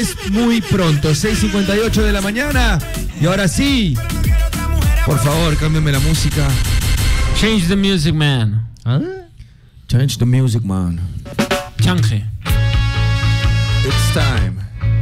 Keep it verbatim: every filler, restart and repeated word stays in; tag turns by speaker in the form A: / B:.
A: es muy pronto, seis cincuenta y ocho de la mañana. Y ahora sí, por favor, cámbiame la música.
B: Change the music, man.
A: ¿Ah? Change the music, man.
B: Change.
A: It's time.